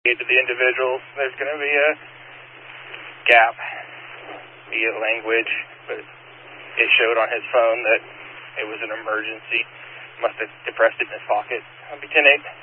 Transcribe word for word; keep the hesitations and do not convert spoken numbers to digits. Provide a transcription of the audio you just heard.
to the individuals. There's going to be a gap via language, but it showed on his phone that it was an emergency. Must have depressed it in his pocket. I'll be ten eight.